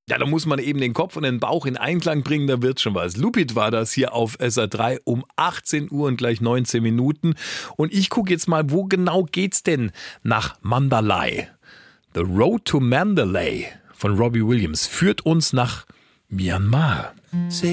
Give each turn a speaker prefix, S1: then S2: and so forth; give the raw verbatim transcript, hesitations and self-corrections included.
S1: Ja, da muss man eben den Kopf und den Bauch in Einklang bringen, da wird schon was. Lupit war das hier auf S R drei um achtzehn Uhr und gleich neunzehn Minuten. Und ich gucke jetzt mal, wo genau geht's denn nach Mandalay? The Road to Mandalay von Robbie Williams führt uns nach Myanmar.